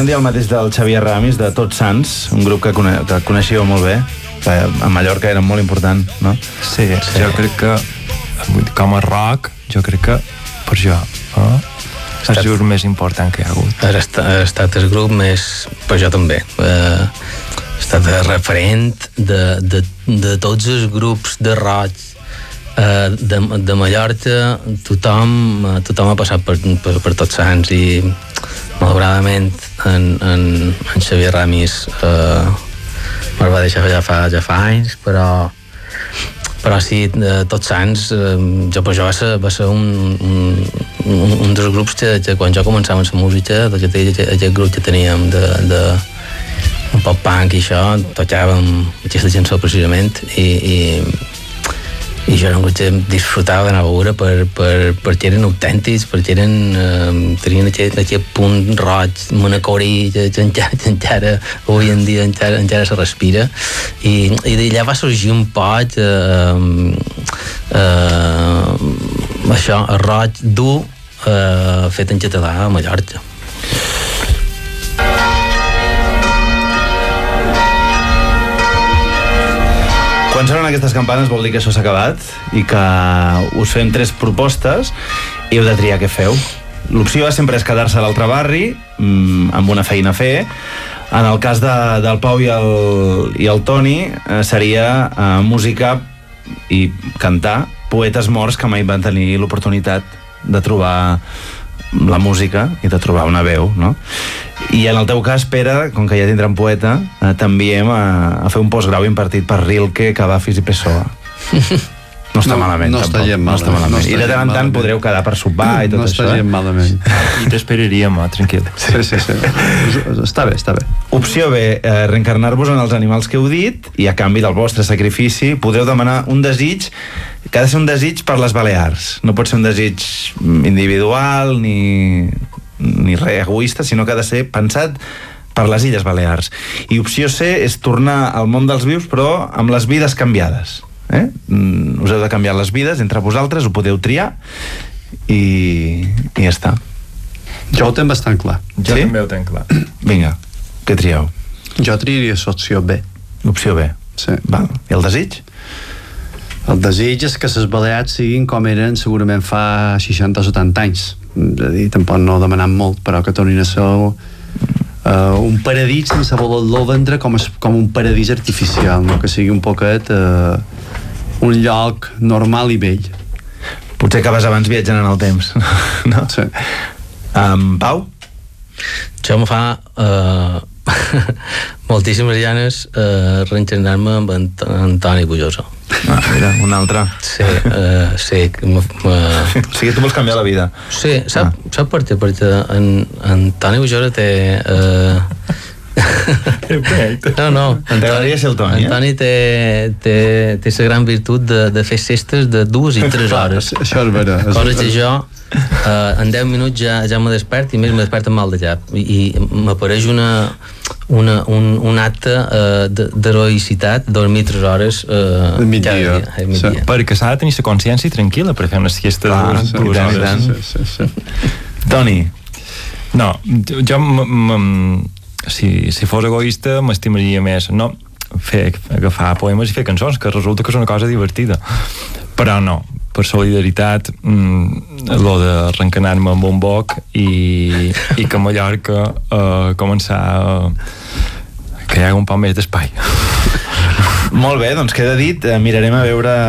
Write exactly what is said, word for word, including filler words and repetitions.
podríem dir el mateix del Xavier Ramis, de Tots Sants, un grup que, cone que coneixíeu molt bé, que a Mallorca era molt important, no? Sí, sí. Jo crec que, com a rock, jo crec que per jo, eh? és el grup més important que hi ha hagut. Ha estat, ha estat el grup més... per jo també. Eh, ha estat el referent de, de, de tots els grups de rock eh, de, de Mallorca. Tothom, tothom ha passat per, per, per Tots Sants i malauradament en, en, en Xavier Ramis eh, me'l va deixar ja fa, ja fa anys, però però sí, eh, Tots Sants eh, jo per jo va ser, va ser un, un, un, un dels grups que, que quan jo començava amb la música, doncs aquest, aquest grup que teníem de, de un pop punk i això, tocàvem aquesta cançó precisament i, i, i jo era un grup que disfrutava d'anar a veure per, per, perquè eren autèntics, perquè eren, eh, tenien aquest, aquest punt roig, manacorí, que, que, encara, que encara avui en dia encara, encara se respira i, i d'allà va sorgir un poc eh, eh, això, el roig dur eh, fet en català a Mallorca. Quan sonen aquestes campanes vol dir que això s'ha acabat i que us fem tres propostes i heu de triar què feu. L'opció sempre és quedar-se a l'altre barri mmm, amb una feina a fer. En el cas de, del Pau i el, i el Toni eh, seria eh, música i cantar poetes morts que mai van tenir l'oportunitat de trobar la música i de trobar una veu, no? I en el teu cas, Pere, com que ja tindrem poeta, eh, t'enviem a, a fer un postgrau impartit per Rilke, Cavafis i Pessoa. No està no, malament, no tampoc. Està no està malament. no està I de tant en tant malament. podreu quedar per sopar i tot no això. No està gent malament. I t'esperaríem, eh? Tranquil. Sí, sí, sí. Està bé, està bé. Opció B, eh, reencarnar-vos en els animals que heu dit i a canvi del vostre sacrifici podeu demanar un desig que ha de ser un desig per les Balears. No pot ser un desig individual ni, ni res egoista, sinó que ha de ser pensat per les Illes Balears. I opció C és tornar al món dels vius, però amb les vides canviades. Eh? Us heu de canviar les vides entre vosaltres, ho podeu triar i, i ja està. Jo ho tenc bastant clar. Jo sí? també ho tenc clar. Vinga, què trieu? Jo triaria l'opció B. L'opció B. Sí. Val. I el desig? El desig és que les Balears siguin com eren segurament fa seixanta o setanta anys. És a dir, tampoc no demanant molt, però que tornin a ser uh, un paradís sense voler-lo vendre com, es, com un paradís artificial, no? Que sigui un poquet uh, un lloc normal i vell. Potser acabes abans viatjant en el temps. No? Sí. Um, Pau? Això me fa uh, moltíssimes ganes uh, reencarnar-me amb en Antoni Pujosa. Ah, mira, un altre. Sí, uh, sí. M o sigui, tu vols canviar la vida. Sí, sap, ah. sap per què? Perquè en, en Antoni Pujosa té... Uh, no, no, Antoni, ser el Toni, Antoni eh? té, té, té la gran virtut de, de fer cestes de dues i tres hores. Això és vera. Cosa que jo uh, en deu minuts ja, ja me despert i més me despert amb mal de cap i, i m'apareix una, una, un, un acte uh, d'heroïcitat, dormir tres hores uh, migdia. cada dia, migdia. Sí. Perquè s'ha de tenir la consciència tranquil·la per fer una siesta de Ah, dues, sí, dues tant, hores. tant. Sí, sí, sí. Toni? No, jo m m si, si fos egoista m'estimaria més no fer, agafar poemes i fer cançons, que resulta que és una cosa divertida, però no, per solidaritat mm, lo de reencarnar-me amb un boc i, i que a Mallorca eh, començar a, que hi hagi un poc més d'espai. Molt bé, doncs queda dit, mirarem a veure